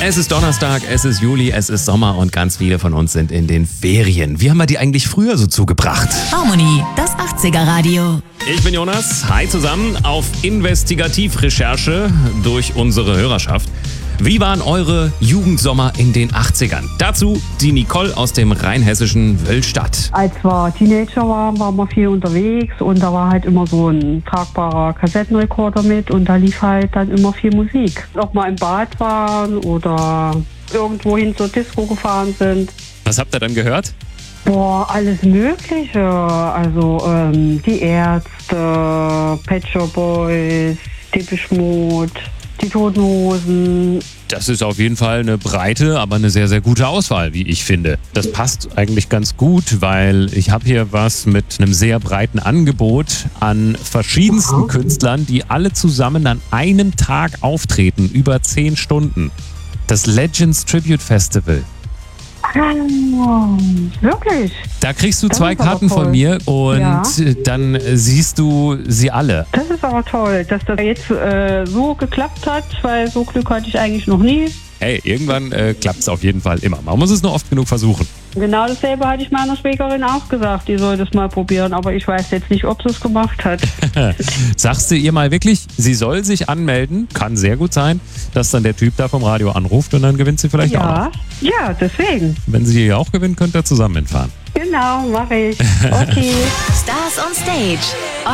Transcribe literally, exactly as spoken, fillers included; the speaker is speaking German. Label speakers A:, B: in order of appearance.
A: Es ist Donnerstag, es ist Juli, es ist Sommer und ganz viele von uns sind in den Ferien. Wie haben wir die eigentlich früher so zugebracht?
B: Harmonie, das achtziger-Radio.
A: Ich bin Jonas, hi zusammen, auf Investigativrecherche durch unsere Hörerschaft. Wie waren eure Jugendsommer in den achtzigern? Dazu die Nicole aus dem rheinhessischen Wöllstadt.
C: Als wir Teenager waren, waren wir viel unterwegs und da war halt immer so ein tragbarer Kassettenrekorder mit und da lief halt dann immer viel Musik. Auch mal im Bad waren oder irgendwohin zur Disco gefahren sind.
A: Was habt ihr dann gehört?
C: Boah, alles Mögliche. Also ähm, die Ärzte, Pet Shop Boys, Depeche Mode, die Toten Hosen.
A: Das ist auf jeden Fall eine breite, aber eine sehr, sehr gute Auswahl, wie ich finde. Das passt eigentlich ganz gut, weil ich habe hier was mit einem sehr breiten Angebot an verschiedensten
C: Aha. Künstlern,
A: die alle zusammen an einem Tag auftreten, über zehn Stunden. Das Legends Tribute Festival.
C: Oh, wirklich?
A: Da kriegst du
C: Das
A: zwei
C: ist aber
A: Karten von
C: toll.
A: mir und
C: Ja.
A: dann siehst du sie alle.
C: Das ist aber toll, dass das jetzt äh, so geklappt hat, weil so Glück hatte ich eigentlich noch nie.
A: Hey, irgendwann äh, klappt es auf jeden Fall immer. Man muss es nur oft genug versuchen.
C: Genau dasselbe hatte ich meiner Schwägerin auch gesagt, die soll das mal probieren, aber ich weiß jetzt nicht, ob sie es gemacht hat.
A: Sagst du ihr mal wirklich, sie soll sich anmelden? Kann sehr gut sein, dass dann der Typ da vom Radio anruft und dann gewinnt sie vielleicht auch noch.
C: Ja, ja, deswegen.
A: Wenn sie hier auch gewinnt, könnt ihr zusammen hinfahren.
C: Genau, mache ich. Okay.
B: Stars on Stage.